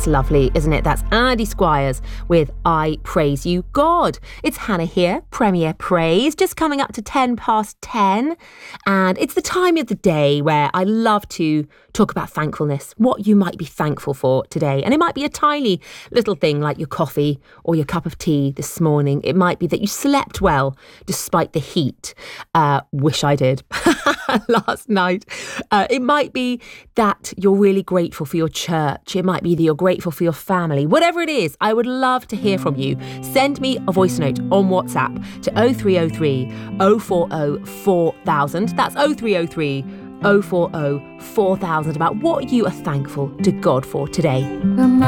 That's lovely, isn't it? That's Andy Squires with I Praise You, God. It's Hannah here, Premier Praise, just coming up to 10:10. And it's the time of the day where I love to talk about thankfulness, what you might be thankful for today. And it might be a tiny little thing like your coffee or your cup of tea this morning. It might be that you slept well despite the heat. Wish I did last night. It might be that you're really grateful for your church. It might be that you're grateful for your family. Whatever it is, I would love to hear from you. Send me a voice note on WhatsApp to 0303 040 4000. That's 0303 040 4000 about what you are thankful to God for today.